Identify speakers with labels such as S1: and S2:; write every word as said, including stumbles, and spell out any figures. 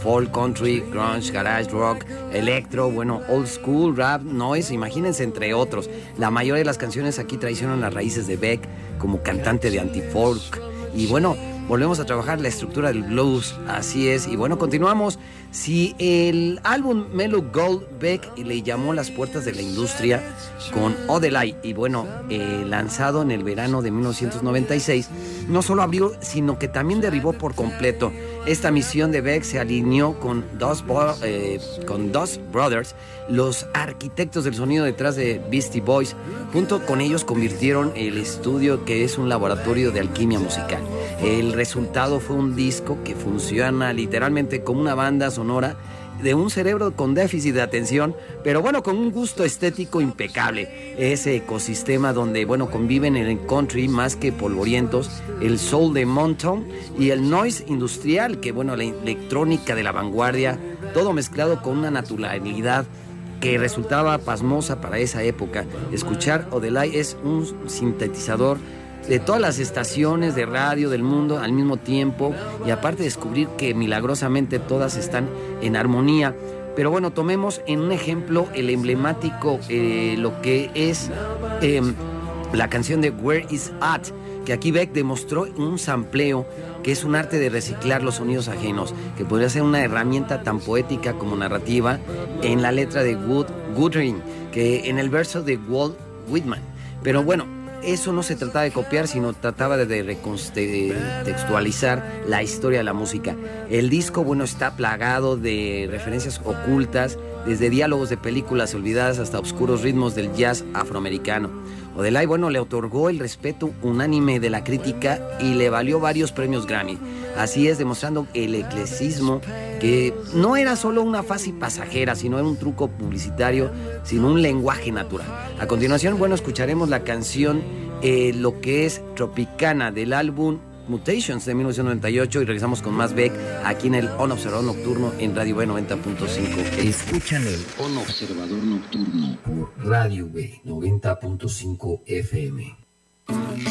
S1: folk, country, grunge, garage, rock, electro, bueno, old school, rap, noise, imagínense, entre otros. La mayoría de las canciones aquí traicionan las raíces de Beck como cantante de anti-folk. Y bueno, volvemos a trabajar la estructura del blues, así es. Y bueno, continuamos. Si el álbum Mellow Gold, Beck le llamó las puertas de la industria con Odelay, y bueno, eh, lanzado en el verano de mil novecientos noventa y seis, no solo abrió, sino que también derribó por completo. Esta misión de Beck se alineó con Dos, eh, con Dos Brothers, los arquitectos del sonido detrás de Beastie Boys. Junto con ellos convirtieron el estudio, que es un laboratorio de alquimia musical. El resultado fue un disco que funciona literalmente como una banda sonora de un cerebro con déficit de atención, pero bueno, con un gusto estético impecable. Ese ecosistema donde, bueno, conviven el country más que polvorientos, el soul de Motown y el noise industrial, que bueno, la electrónica de la vanguardia, todo mezclado con una naturalidad que resultaba pasmosa para esa época. Escuchar Odelay es un sintetizador de todas las estaciones de radio del mundo al mismo tiempo, y aparte descubrir que milagrosamente todas están en armonía. Pero bueno, tomemos en un ejemplo el emblemático, eh, lo que es eh, la canción de Where Is At, que aquí Beck demostró un sampleo, que es un arte de reciclar los sonidos ajenos, que podría ser una herramienta tan poética como narrativa en la letra de Wood Guthrie, que en el verso de Walt Whitman. Pero bueno, eso no se trataba de copiar, sino trataba de recontextualizar la historia de la música. El disco, bueno, está plagado de referencias ocultas, desde diálogos de películas olvidadas hasta oscuros ritmos del jazz afroamericano. Odelay, bueno, le otorgó el respeto unánime de la crítica y le valió varios premios Grammy. Así es, demostrando el eclecticismo, que no era solo una fase pasajera, sino era un truco publicitario, sino un lenguaje natural. A continuación, bueno, escucharemos la canción eh, lo que es Tropicana, del álbum Mutations de mil novecientos noventa y ocho, y regresamos con más Beck aquí en el On Observador Nocturno en Radio B noventa punto cinco. Escuchan el On Observador Nocturno por Radio B noventa punto cinco F M.